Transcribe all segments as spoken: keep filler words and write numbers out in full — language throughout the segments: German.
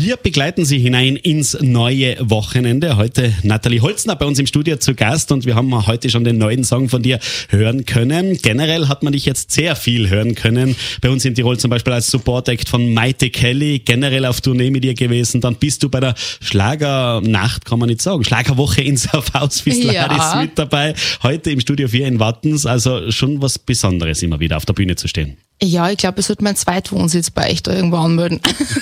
Wir begleiten Sie hinein ins neue Wochenende. Heute Nathalie Holzner bei uns im Studio zu Gast und wir haben heute schon den neuen Song von dir hören können. Generell hat man dich jetzt sehr viel hören können. Bei uns in Tirol zum Beispiel als Support-Act von Maite Kelly, generell auf Tournee mit dir gewesen. Dann bist du bei der Schlagernacht, kann man nicht sagen, Schlagerwoche in Saufhaus ja. mit dabei. Heute im Studio vier in Wattens, also schon was Besonderes immer wieder auf der Bühne zu stehen. Ja, ich glaube, es wird mein Zweitwohnsitz bei euch da irgendwo anmelden.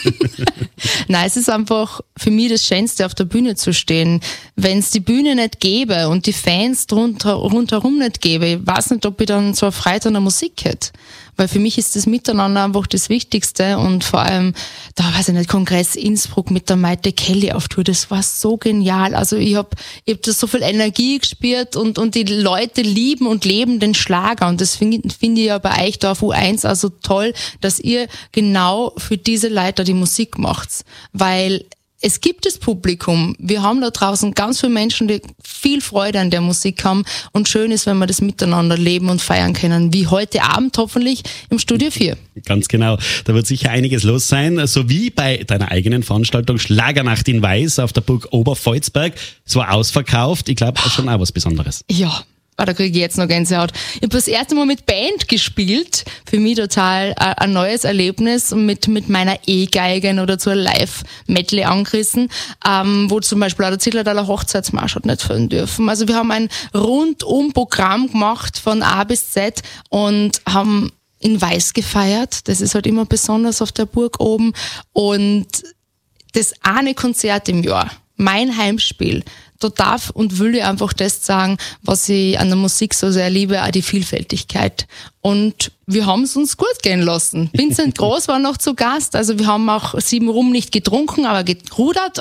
Nein, es ist einfach für mich das Schönste, auf der Bühne zu stehen. Wenn es die Bühne nicht gäbe und die Fans drunter, rundherum nicht gäbe, ich weiß nicht, ob ich dann so eine Freude an der Musik hätte. Weil für mich ist das Miteinander einfach das Wichtigste und vor allem, da weiß ich nicht, Kongress Innsbruck mit der Maite Kelly auf Tour, das war so genial. Also ich habe ich hab da so viel Energie gespürt und, und die Leute lieben und leben den Schlager und das finde find ich ja bei euch da auf U eins also toll, dass ihr genau für diese Leute die Musik macht. Weil es gibt das Publikum. Wir haben da draußen ganz viele Menschen, die viel Freude an der Musik haben und schön ist, wenn wir das miteinander leben und feiern können, wie heute Abend hoffentlich im Studio vier. Ganz genau. Da wird sicher einiges los sein, so wie bei deiner eigenen Veranstaltung Schlagernacht in Weiß auf der Burg Oberpfalzberg. So ausverkauft. Ich glaube, das ist schon auch was Besonderes. Ja. Ah, da kriege ich jetzt noch Gänsehaut. Ich habe das erste Mal mit Band gespielt. Für mich total äh, ein neues Erlebnis mit mit meiner E-Geigen oder zur Live-Medley angerissen, ähm, wo zum Beispiel auch der Zillertaler Hochzeitsmarsch hat nicht fehlen dürfen. Also wir haben ein Rundum-Programm gemacht von A bis Z und haben in Weiß gefeiert. Das ist halt immer besonders auf der Burg oben. Und das eine Konzert im Jahr, mein Heimspiel, da darf und will ich einfach das sagen, was ich an der Musik so sehr liebe, auch die Vielfältigkeit. Und wir haben es uns gut gehen lassen. Vincent Groß war noch zu Gast, also wir haben auch sieben Rum nicht getrunken, aber gerudert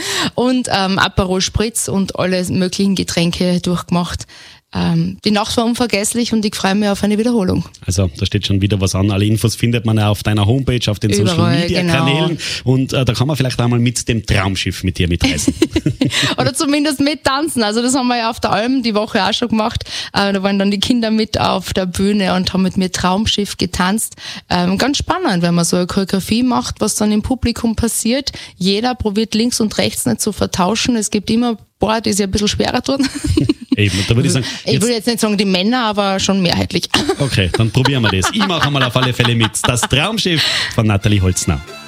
und ähm, Aperol Spritz und alle möglichen Getränke durchgemacht. Ähm, die Nacht war unvergesslich und ich freue mich auf eine Wiederholung. Also da steht schon wieder was an. Alle Infos findet man auch auf deiner Homepage, auf den Überall, Social Media Kanälen. Genau. Und äh, da kann man vielleicht einmal mit dem Traumschiff mit dir mitreisen. Oder zumindest mittanzen. Also das haben wir ja auf der Alm die Woche auch schon gemacht. Äh, da waren dann die Kinder mit auf der Bühne und haben mit mir Traumschiff getanzt. Ähm, ganz spannend, wenn man so eine Choreografie macht, was dann im Publikum passiert. Jeder probiert links und rechts nicht zu vertauschen. Es gibt immer Boah, die sich ein bisschen schwerer tun. Eben, da würde ich sagen. Ich würde jetzt nicht sagen die Männer, aber schon mehrheitlich. Okay, dann probieren wir das. Ich mache mal auf alle Fälle mit. Das Traumschiff von Nathalie Holzner.